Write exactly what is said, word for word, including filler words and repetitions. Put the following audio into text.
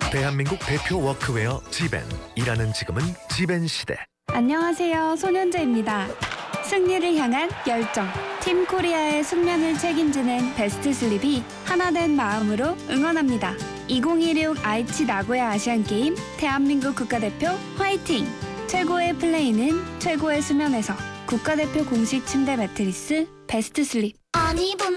대한민국 대표 워크웨어 지벤. 일하는 지금은 지벤 시대. 안녕하세요. 손현재입니다. 승리를 향한 열정. 팀 코리아의 숙면을 책임지는 베스트 슬립이 하나된 마음으로 응원합니다. 이천십육 아이치 나고야 아시안게임 대한민국 국가대표 화이팅! 최고의 플레이는 최고의 수면에서. 국가대표 공식 침대 매트리스 베스트 슬립.